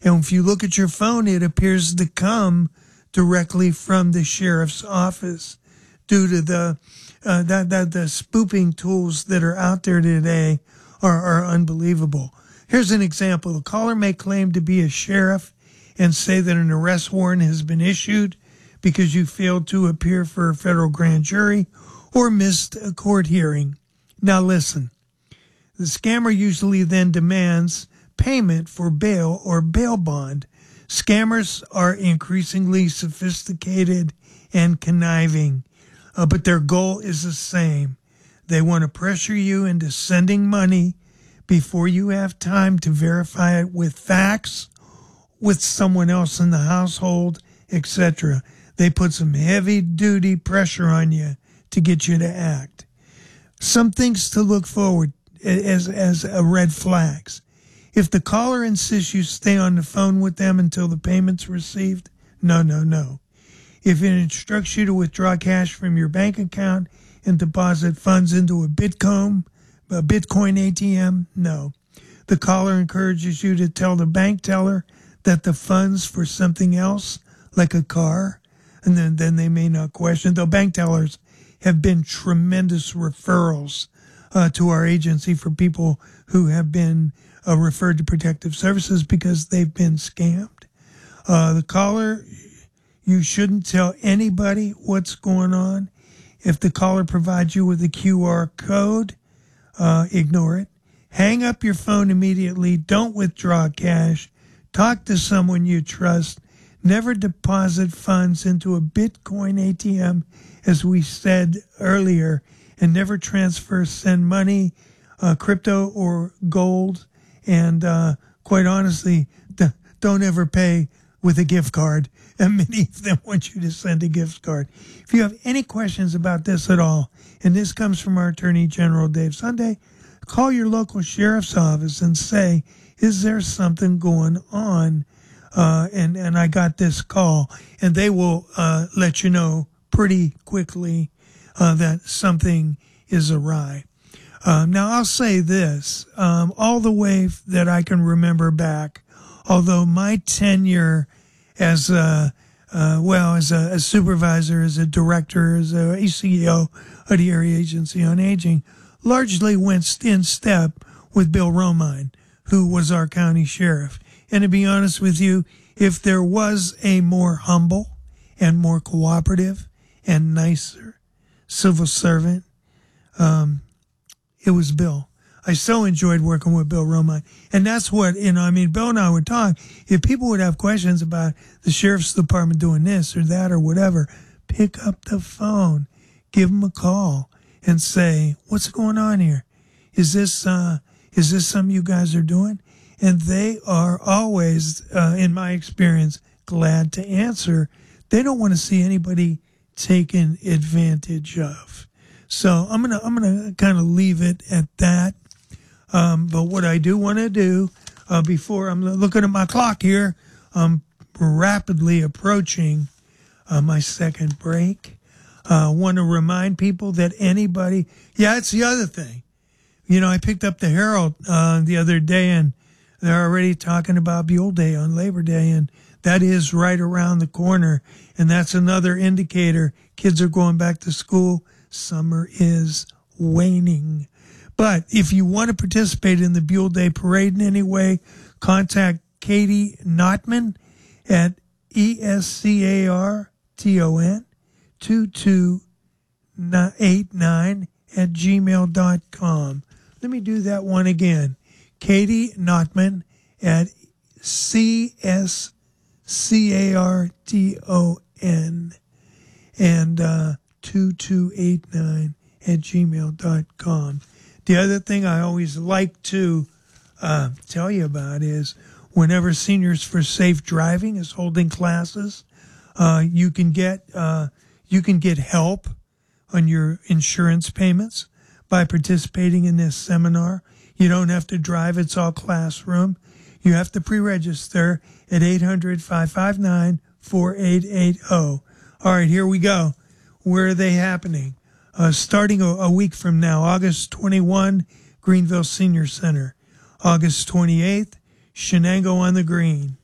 And if you look at your phone, it appears to come directly from the sheriff's office due to the spoofing tools that are out there today are unbelievable. Here's an example. The caller may claim to be a sheriff and say that an arrest warrant has been issued because you failed to appear for a federal grand jury or missed a court hearing. Now listen, the scammer usually then demands payment for bail or bail bond. Scammers are increasingly sophisticated and conniving, but their goal is the same. They want to pressure you into sending money before you have time to verify it with facts, with someone else in the household, etc. They put some heavy-duty pressure on you to get you to act. Some things to look forward as red flags. If the caller insists you stay on the phone with them until the payment's received, no. If it instructs you to withdraw cash from your bank account and deposit funds into a Bitcoin ATM, no. The caller encourages you to tell the bank teller that the funds for something else, like a car, and then they may not question. Though bank tellers have been tremendous referrals to our agency for people who have been referred to protective services because they've been scammed. The caller, you shouldn't tell anybody what's going on. If the caller provides you with a QR code, ignore it. Hang up your phone immediately. Don't withdraw cash. Talk to someone you trust. Never deposit funds into a Bitcoin ATM, as we said earlier, and never send money, crypto or gold. And quite honestly, don't ever pay with a gift card. And many of them want you to send a gift card. If you have any questions about this at all, and this comes from our Attorney General, Dave Sunday, call your local sheriff's office and say, is there something going on? And I got this call, and they will let you know pretty quickly that something is awry. Now, I'll say this, all the way that I can remember back, although my tenure as a supervisor, as a director, as a CEO of the Area Agency on Aging, largely went in step with Bill Romine, who was our county sheriff. And to be honest with you, if there was a more humble and more cooperative and nicer civil servant, it was Bill. I so enjoyed working with Bill Romine. And that's what, Bill and I would talk. If people would have questions about the sheriff's department doing this or that or whatever, pick up the phone, give them a call and say, what's going on here? Is this something you guys are doing? And they are always, in my experience, glad to answer. They don't want to see anybody taken advantage of. So I'm gonna kind of leave it at that. But what I do want to do, before I'm looking at my clock here, I'm rapidly approaching my second break. I want to remind people that it's the other thing. I picked up the Herald the other day, and they're already talking about Mule Day on Labor Day, and that is right around the corner. And that's another indicator. Kids are going back to school. Summer is waning. But if you want to participate in the Mule Day Parade in any way, contact Katie Notman at ESCARTON2289 at gmail.com. Let me do that one again. Katie Notman at CSCARTON and 2289 at gmail.com. The other thing I always like to tell you about is whenever Seniors for Safe Driving is holding classes, you can get help on your insurance payments by participating in this seminar. You don't have to drive. It's all classroom. You have to pre-register at 800-559-4880. All right, here we go. Where are they happening? Starting a week from now, August 21, Greenville Senior Center. August 28th, Shenango on the Green.